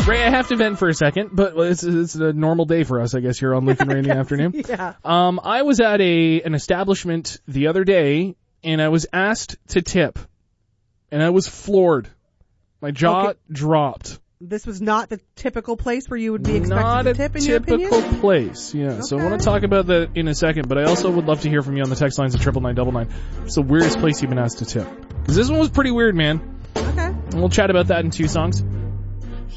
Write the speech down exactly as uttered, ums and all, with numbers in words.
Ray, I have to vent for a second, but it's, it's a normal day for us, I guess, here on Luke and Ray in the afternoon. Yeah. Um, I was at a an establishment the other day, and I was asked to tip, and I was floored. My jaw Okay. dropped. This was not the typical place where you would be expected Not to a tip, in your opinion? typical place, yeah. So I want Okay. to talk about that in a second, but I also would love to hear from you on the text lines at triple nine double nine. It's the weirdest place you've been asked to tip. Because this one was pretty weird, man. Okay. And we'll chat about that in two songs.